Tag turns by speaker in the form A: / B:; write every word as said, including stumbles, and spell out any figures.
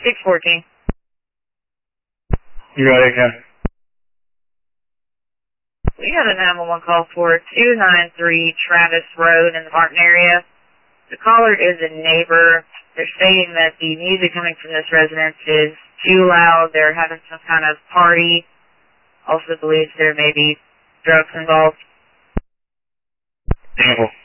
A: six fourteen.
B: You got it, Ken.
A: We got a nine one one call for two nine three Travis Road in the Martin area. The caller is a neighbor. They're stating that the music coming from this residence is too loud. They're having some kind of party. Also believes there may be drugs involved.
B: Beautiful.